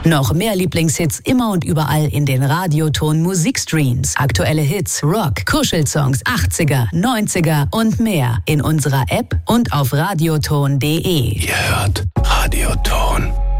Noch mehr Lieblingshits immer und überall in den Radioton Musikstreams. Aktuelle Hits, Rock, Kuschelsongs, 80er, 90er und mehr in unserer App und auf radioton.de. Ihr hört Radioton.